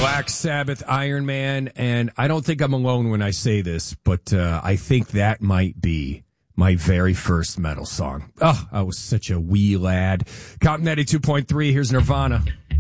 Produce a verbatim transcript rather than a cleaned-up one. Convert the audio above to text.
Black Sabbath, Iron Man, and I don't think I'm alone when I say this, but uh, I think that might be my very first metal song. Oh, I was such a wee lad. Cotton ninety-two point three, here's Nirvana.